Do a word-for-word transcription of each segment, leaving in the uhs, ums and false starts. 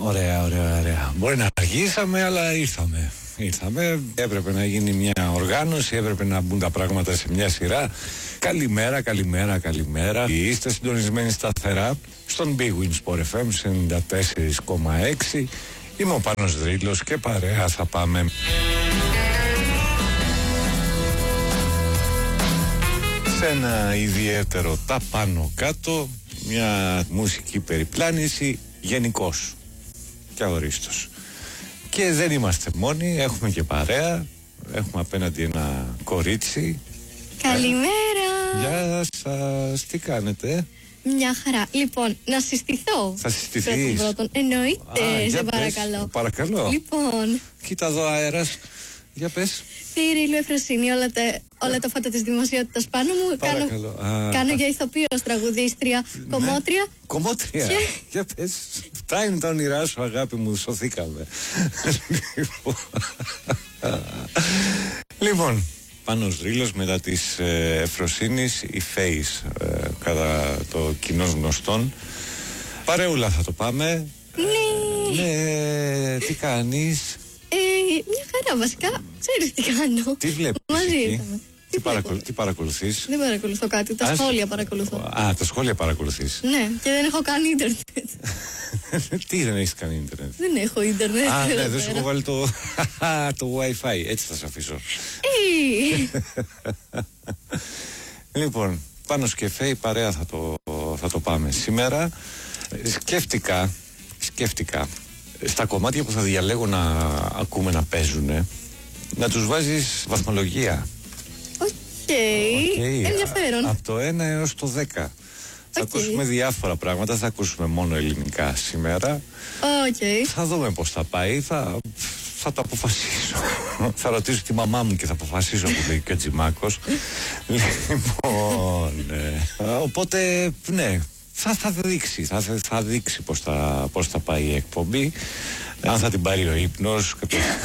Ωραία, ωραία, ωραία. Μπορεί να αργήσαμε, αλλά ήρθαμε. Ήρθαμε, έπρεπε να γίνει μια οργάνωση, έπρεπε να μπουν τα πράγματα σε μια σειρά. Καλημέρα, καλημέρα, καλημέρα. Είστε συντονισμένοι σταθερά στον Big Win Sport εφ εμ ενενήντα τέσσερα κόμμα έξι. Είμαι ο Πάνος Δρύλος και παρέα θα πάμε. Σε ένα ιδιαίτερο τα πάνω κάτω, μια μουσική περιπλάνηση γενικώς και αορίστως. Και δεν είμαστε μόνοι, έχουμε και παρέα. Έχουμε απέναντι ένα κορίτσι. Καλημέρα. Γεια σας, τι κάνετε? Μια χαρά. Λοιπόν, να συστηθώ. Θα συστηθείς? Εννοείται, σε παρακαλώ. Παρακαλώ. Λοιπόν, κοίτα εδώ αέρας. Για πες. Θηρήλου Εφροσύνη, όλα τα, όλα τα φώτα της δημοσιότητας πάνω μου. Παρακαλώ. Κάνω, κάνω για ηθοποιός, τραγουδίστρια, κομμότρια. Ναι. Κομμότρια. Και... Για πες. Αυτά είναι τα όνειρά σου, αγάπη μου, σωθήκαμε. Λοιπόν, Πάνος Δρύλος, μετά της ε, Εφροσύνης, η Face, ε, κατά το κοινός γνωστόν. Παρεούλα θα το πάμε. Ναι. Ε, ναι, τι κάνεις? Ε, μια χαρά βασικά, ξέρεις τι κάνω. Τι βλέπεις Μαζί εκεί? ήρθαμε. Τι, παρακολου... τι παρακολουθείς? Δεν παρακολουθώ κάτι, τα Ας... σχόλια παρακολουθώ. Α, τα σχόλια παρακολουθείς. Ναι, και δεν έχω καν ίντερνετ. Τι δεν έχεις καν ίντερνετ? Δεν έχω ίντερνετ. Α, ναι, δεν σου έχω βάλει το, το Wi-Fi, έτσι θα σε αφήσω. Λοιπόν, πάνω σκεφέ, παρέα θα το, θα το πάμε σήμερα. Σκέφτηκα, σκέφτηκα, στα κομμάτια που θα διαλέγω να ακούμε να παίζουν, να τους βάζεις βαθμολογία. Οκ, okay. okay. Ενδιαφέρον. Από το ένα έως το δέκα. Θα okay. ακούσουμε διάφορα πράγματα, θα ακούσουμε μόνο ελληνικά σήμερα. Okay. Θα δούμε πώς θα πάει, θα, θα το αποφασίσω. Θα ρωτήσω τη μαμά μου και θα αποφασίσω, που λέει και ο Τζιμάκος. Λοιπόν, ε, οπότε, ναι, θα, θα δείξει, θα, θα δείξει πώς θα, πώς θα πάει η εκπομπή. Αν θα την πάρει ο ύπνος.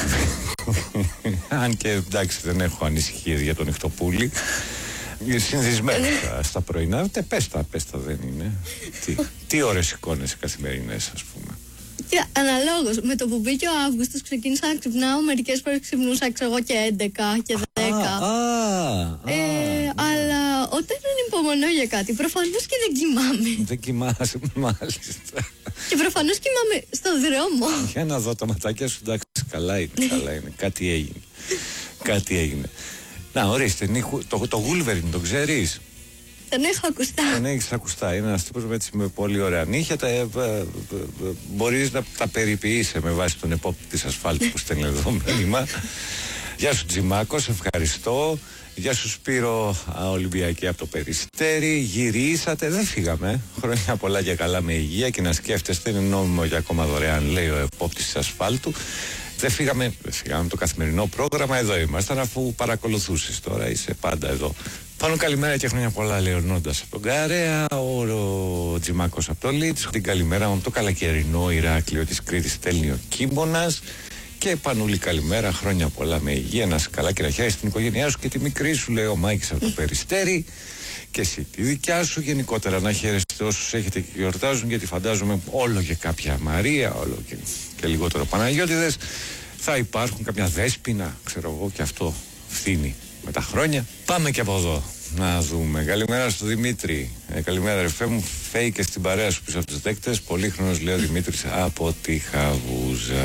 Αν και εντάξει, δεν έχω ανησυχίες για τον Ιχτοπούλη. Συνηθισμένο στα πρωινά. Τε, πες τα, πες τα, δεν είναι. Τι, τι ώρες σηκώνεσαι καθημερινές, ας πούμε? Κοίτα, αναλόγως. Με το που μπήκε ο Αύγουστος ξεκίνησα να ξυπνάω. Μερικές φορές ξυπνούσα, ξέρω εγώ, και έντεκα και δέκα. Α, α, ε, α, αλλά όταν ανυπομονώ για κάτι, προφανώς και δεν κοιμάμαι. Δεν κοιμάσαι, μάλιστα. Και προφανώς κοιμάμαι στο δρόμο. Για να δω τα ματάκια σου, εντάξει, καλά είναι, καλά είναι. Κάτι έγινε. Κάτι έγινε. Να, ορίστε, το, το Wolverine, το ξέρεις? Τον έχω ακουστά. Τον έχεις ακουστά. Είναι ένας τύπος έτσι με πολύ ωραία νύχια. Τα, ε, ε, ε, μπορείς να τα περιποιείσαι με βάση τον επόπτη της ασφάλτου που στέλνει εδώ μήνυμα. Γεια σου Τζιμάκο, σε ευχαριστώ. Γεια σου Σπύρο, Ολυμπιακή από το Περιστέρι. Γυρίσατε, δεν φύγαμε. Χρόνια πολλά και καλά με υγεία και να σκέφτεστε. Είναι νόμιμο για ακόμα δωρεάν, λέει ο επόπτης της ασφάλτου. Δεν φύγαμε, δεν φύγαμε το καθημερινό πρόγραμμα, εδώ ήμασταν, αφού παρακολουθούσες τώρα, είσαι πάντα εδώ. Πάνω καλημέρα και χρόνια πολλά, λέει ο Νόντας από τον Καρέα, ο, ο Τζιμάκος από το Λίτς. Την καλημέρα μου από το καλακαιρινό Ηράκλειο της Κρήτης στέλνει ο Κίμωνας. Και Πανούλη, καλημέρα, χρόνια πολλά με υγεία, να είσαι καλά και να χαίρεσαι την οικογένειά σου και τη μικρή σου, λέει ο Μάκης από το Περιστέρι. Και εσύ τη δικιά σου, γενικότερα να χαίρεστε όσους έχετε και γιορτάζουν, γιατί φαντάζομαι όλο και κάποια Μαρία, όλο και, και λιγότερο Παναγιώτιδες. Θα υπάρχουν κάποια Δέσποινα, ξέρω εγώ, και αυτό φθήνει με τα χρόνια. Πάμε και από εδώ να δούμε. Καλημέρα στο Δημήτρη. Ε, καλημέρα, ρεφέ μου. Φέει και στην παρέα σου πίσω από τους δέκτες. Πολύχρονος, λέει ο Δημήτρης από τη Χαβούζα.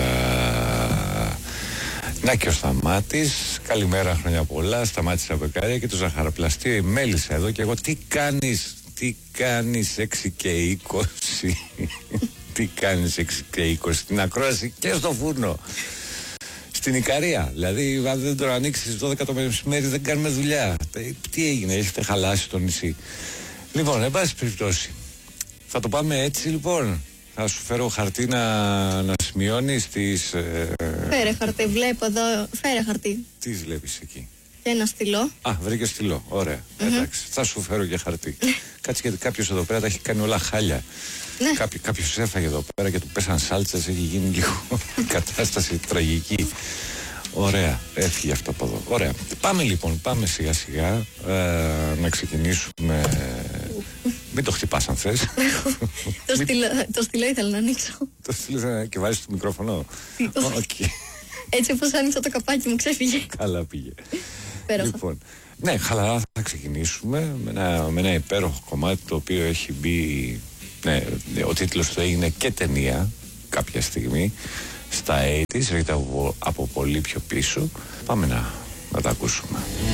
Να και ο Σταμάτης. Καλημέρα, χρόνια πολλά. Σταμάτης από Πεκάρια και το ζαχαροπλαστείο. Η Μέλισσα εδώ και εγώ. Τι κάνεις, τι κάνεις έξι και είκοσι. Τι κάνεις έξι και είκοσι στην ακρόαση και στο φούρνο. Στην Ικαρία. Δηλαδή, αν δεν το ανοίξει δώδεκα το μεσημέρι, δεν κάνουμε δουλειά. Τι έγινε, έχετε χαλάσει το νησί. Λοιπόν, εν πάση περιπτώσει, θα το πάμε έτσι λοιπόν. Θα σου φέρω χαρτί να, να σημειώνεις τις... Ε... Φέρε χαρτί, βλέπω εδώ. Φέρε χαρτί. Τι βλέπεις εκεί? Και ένα στυλό. Α, βρήκε στυλό. Ωραία. Mm-hmm. Εντάξει. Θα σου φέρω και χαρτί. Κάτσε, γιατί κάποιος εδώ πέρα τα έχει κάνει όλα χάλια. Ναι. Κάποιο, κάποιος έφαγε εδώ πέρα και του πέσαν σάλτσες. Έχει γίνει λίγο κατάσταση τραγική. Ωραία. Έφυγε αυτό από εδώ. Ωραία. Πάμε λοιπόν, πάμε σιγά σιγά ε, να ξεκινήσουμε Μην το χτυπάς αν θες. το, στυλό, το στυλό ήθελα να ανοίξω. Το στυλό και βάζεις το μικρόφωνο. Okay. Έτσι όπως άνοιξα το καπάκι μου ξέφυγε. Καλά πήγε. Πέροχα. Λοιπόν, ναι, χαλαρά θα ξεκινήσουμε με ένα, με ένα υπέροχο κομμάτι το οποίο έχει μπει, ναι, ο τίτλος του έγινε και ταινία κάποια στιγμή στα ογδόντα, έρχεται από, από πολύ πιο πίσω. Πάμε να, να τα ακούσουμε.